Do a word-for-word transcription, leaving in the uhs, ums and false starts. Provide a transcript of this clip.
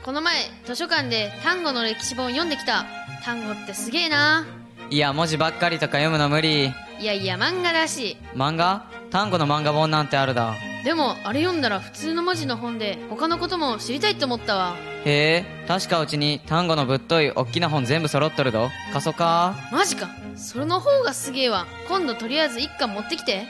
この前図書館で単語の歴史本読んできた。単語ってすげえな。 いや、文字ばっかりとか読むの無理。 いやいや、漫画だし。 漫画？単語の漫画本なんてあるだ。 でもあれ読んだら普通の文字の本で他のことも知りたいって思ったわ。 へえ、確かうちに単語のぶっといおっきな本全部揃っとるど。貸そか？ マジか。それの方がすげえわ。今度とりあえず一巻持ってきて。